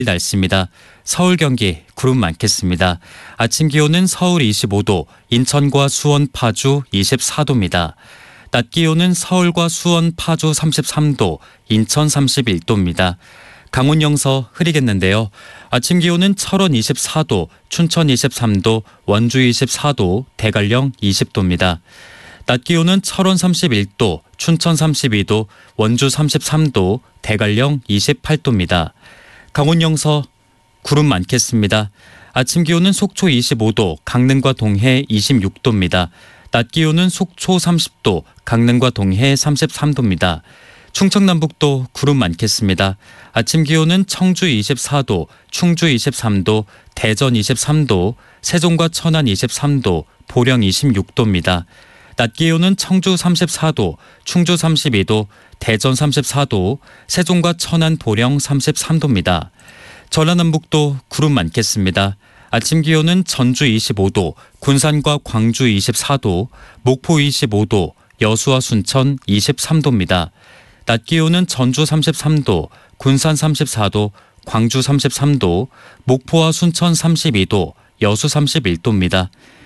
날씨입니다. 서울, 경기 구름 많겠습니다. 아침 기온은 서울 25도, 인천과 수원, 파주 24도입니다. 낮 기온은 서울과 수원, 파주 33도, 인천 31도입니다. 강원 영서 흐리겠는데요. 아침 기온은 철원 24도, 춘천 23도, 원주 24도, 대관령 20도입니다. 낮 기온은 철원 31도, 춘천 32도, 원주 33도, 대관령 28도입니다. 강원 영서 구름 많겠습니다. 아침 기온은 속초 25도, 강릉과 동해 26도입니다. 낮 기온은 속초 30도, 강릉과 동해 33도입니다. 충청남북도 구름 많겠습니다. 아침 기온은 청주 24도, 충주 23도, 대전 23도, 세종과 천안 23도, 보령 26도입니다. 낮 기온은 청주 34도, 충주 32도, 대전 34도, 세종과 천안, 보령 33도입니다. 전라남북도 구름 많겠습니다. 아침 기온은 전주 25도, 군산과 광주 24도, 목포 25도, 여수와 순천 23도입니다. 낮 기온은 전주 33도, 군산 34도, 광주 33도, 목포와 순천 32도, 여수 31도입니다.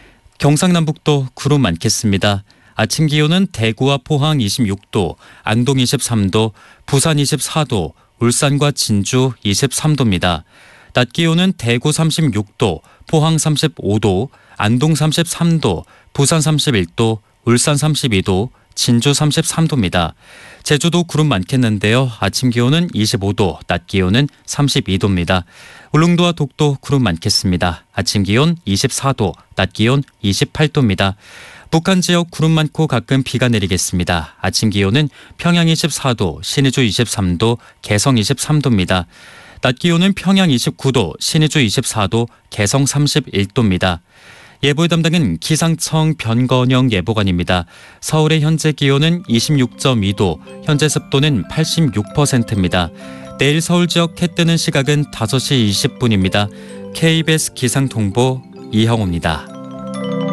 경상남북도 구름 많겠습니다. 아침 기온은 대구와 포항 26도, 안동 23도, 부산 24도, 울산과 진주 23도입니다. 낮 기온은 대구 36도, 포항 35도, 안동 33도, 부산 31도, 울산 32도, 진주 33도입니다. 제주도 구름 많겠는데요. 아침 기온은 25도, 낮 기온은 32도입니다. 울릉도와 독도 구름 많겠습니다. 아침 기온 24도, 낮 기온 28도입니다. 북한 지역 구름 많고 가끔 비가 내리겠습니다. 아침 기온은 평양 24도, 신의주 23도, 개성 23도입니다. 낮 기온은 평양 29도, 신의주 24도, 개성 31도입니다. 예보의 담당은 기상청 변건영 예보관입니다. 서울의 현재 기온은 26.2도, 현재 습도는 86%입니다. 내일 서울 지역 해 뜨는 시각은 5시 20분입니다. KBS 기상통보 이형호입니다.